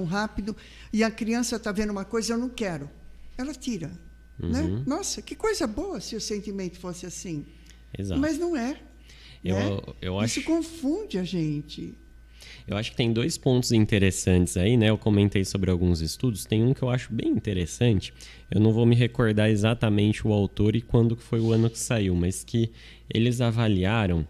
tão rápido, e a criança está vendo uma coisa, eu não quero. Ela tira. Né? Nossa, que coisa boa se o sentimento fosse assim. Exato. Mas não é. Eu acho... Isso confunde a gente. Eu acho que tem 2 pontos interessantes aí, né? Eu comentei sobre alguns estudos. Tem um que eu acho bem interessante. Eu não vou me recordar exatamente o autor e quando foi o ano que saiu, mas que eles avaliaram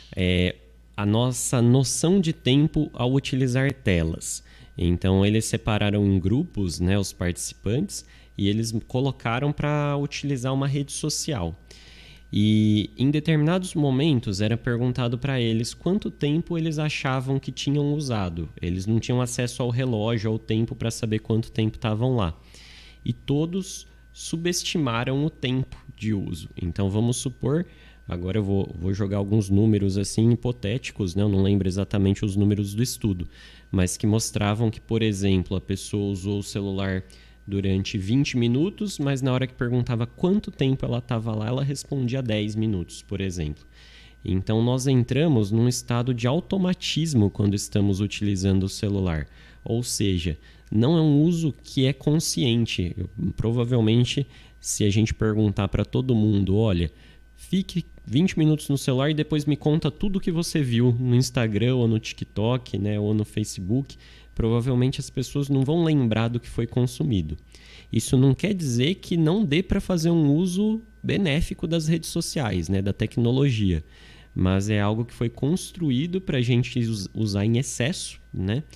a nossa noção de tempo ao utilizar telas. Então, eles separaram em grupos, né, os participantes, e eles colocaram para utilizar uma rede social. E em determinados momentos era perguntado para eles quanto tempo eles achavam que tinham usado. Eles não tinham acesso ao relógio, ao tempo, para saber quanto tempo estavam lá. E todos subestimaram o tempo de uso. Então vamos supor, agora eu vou jogar alguns números assim hipotéticos, né? Eu não lembro exatamente os números do estudo, mas que mostravam que, por exemplo, a pessoa usou o celular durante 20 minutos, mas na hora que perguntava quanto tempo ela estava lá, ela respondia 10 minutos, por exemplo. Então, nós entramos num estado de automatismo quando estamos utilizando o celular. Ou seja, não é um uso que é consciente. Provavelmente, se a gente perguntar para todo mundo, olha, fique 20 minutos no celular e depois me conta tudo que você viu no Instagram ou no TikTok, né, ou no Facebook, provavelmente as pessoas não vão lembrar do que foi consumido. Isso não quer dizer que não dê para fazer um uso benéfico das redes sociais, né, da tecnologia, mas é algo que foi construído para a gente usar em excesso, né?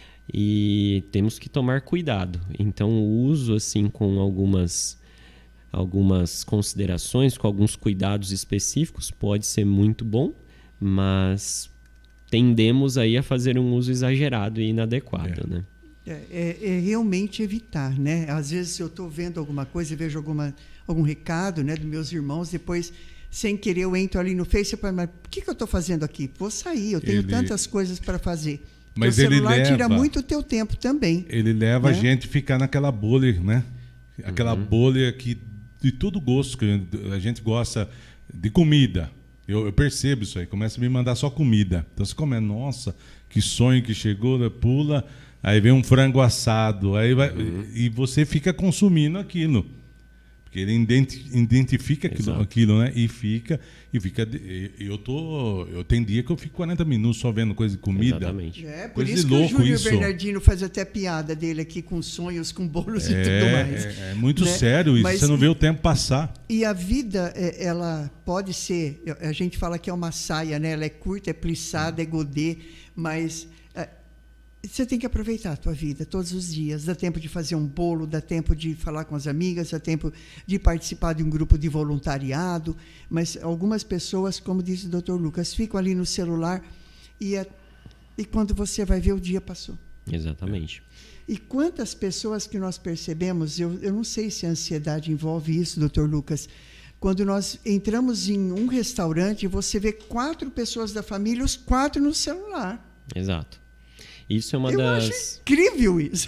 E temos que tomar cuidado. Então, o uso assim com algumas considerações, com alguns cuidados específicos, pode ser muito bom, mas tendemos aí a fazer um uso exagerado e inadequado, né? É realmente evitar, né? Às vezes eu estou vendo alguma coisa e vejo algum recado, né, dos meus irmãos, depois, sem querer, eu entro ali no Face e falo, mas o que eu estou fazendo aqui? Vou sair, eu tenho tantas coisas para fazer. Mas o celular tira muito o teu tempo também. Ele leva a gente a ficar naquela bolha, né? Aquela bolha que, de todo gosto, que a gente gosta de comida. Eu percebo isso aí, começa a me mandar só comida. Então você come, nossa, que sonho que chegou, né? Pula, aí vem um frango assado, aí vai, e você fica consumindo aquilo. Porque ele identifica aquilo, né? E fica. Eu tenho dia que eu fico 40 minutos só vendo coisa de comida. Exatamente. Por coisa isso de que louco o Júnior isso. Bernardino faz até piada dele aqui com sonhos, com bolos e tudo mais. É muito sério isso, você não vê o tempo passar. E a vida, ela pode ser, a gente fala que é uma saia, né? Ela é curta, é plissada, é godê, mas você tem que aproveitar a tua vida todos os dias. Dá tempo de fazer um bolo, dá tempo de falar com as amigas, dá tempo de participar de um grupo de voluntariado. Mas algumas pessoas, como disse o Dr. Lucas, ficam ali no celular e quando você vai ver, o dia passou. Exatamente. E quantas pessoas que nós percebemos, eu não sei se a ansiedade envolve isso, Dr. Lucas, quando nós entramos em um restaurante, você vê 4 pessoas da família, os 4 no celular. Exato. Isso é uma Eu acho incrível isso.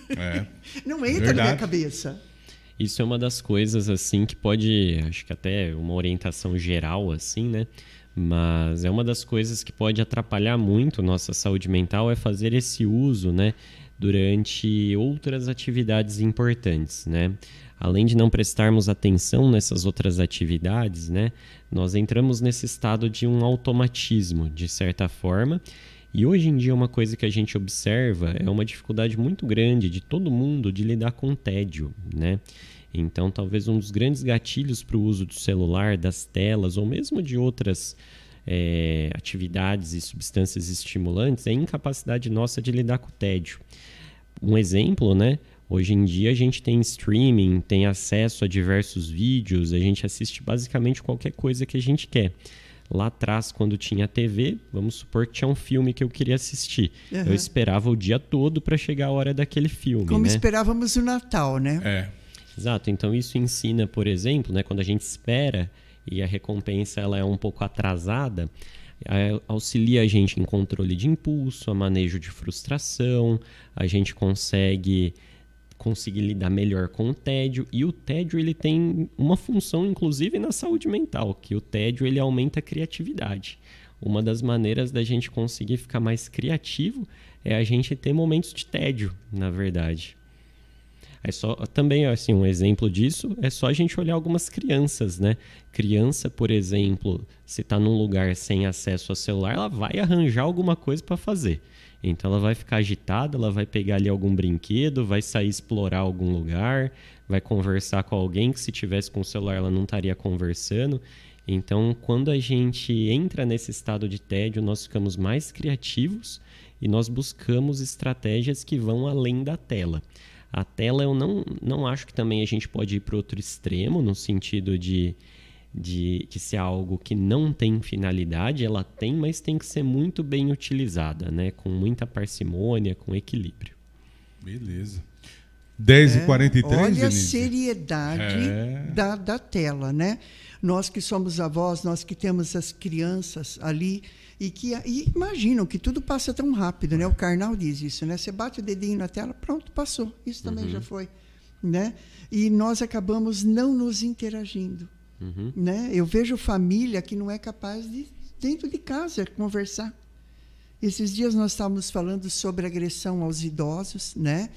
Não entra na minha cabeça. Isso é uma das coisas, assim, que pode... Acho que até uma orientação geral, assim, né? Mas é uma das coisas que pode atrapalhar muito nossa saúde mental, é fazer esse uso, né? Durante outras atividades importantes, né? Além de não prestarmos atenção nessas outras atividades, né? Nós entramos nesse estado de um automatismo, de certa forma. E hoje em dia uma coisa que a gente observa é uma dificuldade muito grande de todo mundo de lidar com o tédio, né? Então, talvez um dos grandes gatilhos para o uso do celular, das telas ou mesmo de outras atividades e substâncias estimulantes é a incapacidade nossa de lidar com o tédio. Um exemplo, né? Hoje em dia a gente tem streaming, tem acesso a diversos vídeos, a gente assiste basicamente qualquer coisa que a gente quer. Lá atrás, quando tinha TV, vamos supor que tinha um filme que eu queria assistir. Eu esperava o dia todo para chegar a hora daquele filme. Como esperávamos o Natal, né? Exato. Então, isso ensina, por exemplo, né, quando a gente espera e a recompensa ela é um pouco atrasada, auxilia a gente em controle de impulso, a manejo de frustração, a gente conseguir lidar melhor com o tédio, e o tédio ele tem uma função inclusive na saúde mental, que o tédio ele aumenta a criatividade, uma das maneiras da gente conseguir ficar mais criativo é a gente ter momentos de tédio, na verdade. Também, assim, um exemplo disso é só a gente olhar algumas crianças, né? Criança, por exemplo, se está num lugar sem acesso ao celular, ela vai arranjar alguma coisa para fazer. Então ela vai ficar agitada, ela vai pegar ali algum brinquedo, vai sair explorar algum lugar, vai conversar com alguém que se tivesse com o celular ela não estaria conversando. Então, quando a gente entra nesse estado de tédio, nós ficamos mais criativos e nós buscamos estratégias que vão além da tela. A tela eu não acho que também a gente pode ir para outro extremo, no sentido de ser algo que não tem finalidade. Ela tem, mas tem que ser muito bem utilizada, né? Com muita parcimônia, com equilíbrio. Beleza. 10h43, olha Denise. A seriedade da tela, né? Nós que somos avós, nós que temos as crianças ali e imaginam que tudo passa tão rápido, né? O Karnal diz isso, né? Você bate o dedinho na tela, pronto, passou. Isso também já foi, né? E nós acabamos não nos interagindo, né? Eu vejo família que não é capaz de, dentro de casa, conversar. Esses dias nós estávamos falando sobre agressão aos idosos, né?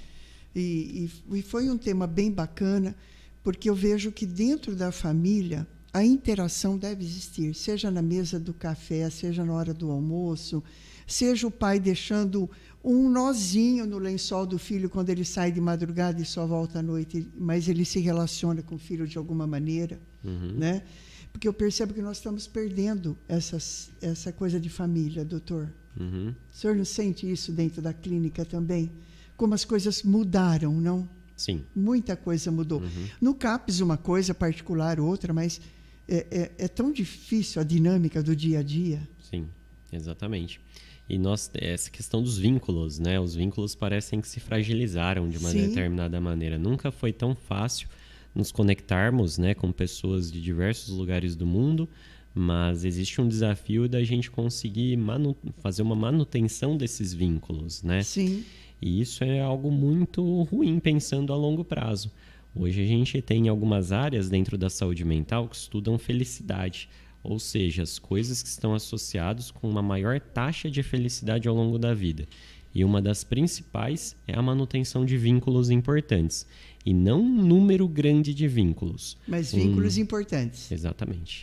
E foi um tema bem bacana, porque eu vejo que dentro da família a interação deve existir, seja na mesa do café, seja na hora do almoço, seja o pai deixando um nozinho no lençol do filho quando ele sai de madrugada e só volta à noite, mas ele se relaciona com o filho de alguma maneira, né? Porque eu percebo que nós estamos perdendo essa coisa de família, doutor. O senhor não sente isso dentro da clínica também? Como as coisas mudaram, não? Sim. Muita coisa mudou. No CAPS, uma coisa particular, outra, mas é tão difícil a dinâmica do dia a dia. Sim, exatamente. E essa questão dos vínculos, né? Os vínculos parecem que se fragilizaram de uma determinada maneira. Nunca foi tão fácil nos conectarmos, né, com pessoas de diversos lugares do mundo, mas existe um desafio da gente conseguir fazer uma manutenção desses vínculos, né? Sim. E isso é algo muito ruim pensando a longo prazo. Hoje a gente tem algumas áreas dentro da saúde mental que estudam felicidade, ou seja, as coisas que estão associadas com uma maior taxa de felicidade ao longo da vida. E uma das principais é a manutenção de vínculos importantes, e não um número grande de vínculos. Mas vínculos importantes. Exatamente.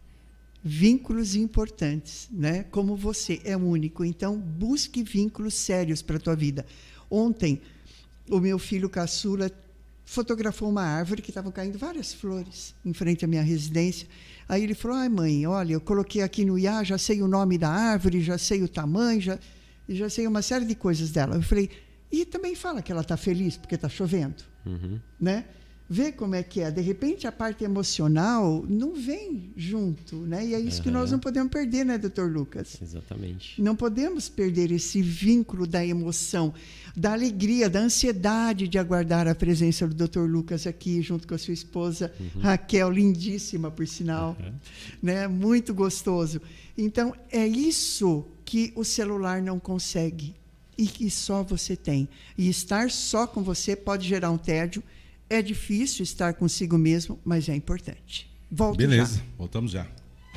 Vínculos importantes, né? Como você é único, então busque vínculos sérios para a tua vida. Ontem, o meu filho caçula fotografou uma árvore que estavam caindo várias flores em frente à minha residência. Aí ele falou: ai, mãe, olha, eu coloquei aqui no IA, já sei o nome da árvore, já sei o tamanho, já sei uma série de coisas dela. Eu falei: e também fala que ela está feliz porque está chovendo, né? Vê como é que é. De repente, a parte emocional não vem junto, né? E é isso que nós não podemos perder, né, doutor Lucas? Exatamente. Não podemos perder esse vínculo da emoção, da alegria, da ansiedade de aguardar a presença do doutor Lucas aqui, junto com a sua esposa, Raquel, lindíssima, por sinal, né? Muito gostoso. Então, é isso que o celular não consegue e que só você tem. E estar só com você pode gerar um tédio. É difícil estar consigo mesmo, mas é importante. Volto já. Beleza, voltamos já.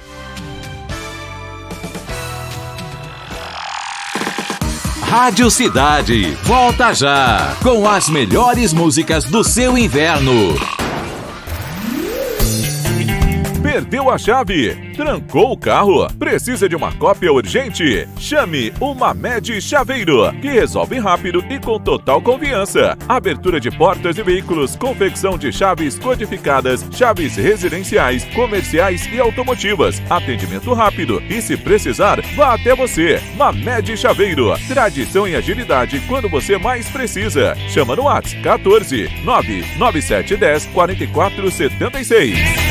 Rádio Cidade, volta já, com as melhores músicas do seu inverno. Perdeu a chave? Trancou o carro? Precisa de uma cópia urgente? Chame o Mamed Chaveiro, que resolve rápido e com total confiança. Abertura de portas e veículos, confecção de chaves codificadas, chaves residenciais, comerciais e automotivas. Atendimento rápido e, se precisar, vá até você. Mamed Chaveiro, tradição e agilidade quando você mais precisa. Chama no WhatsApp 14 99710 4476.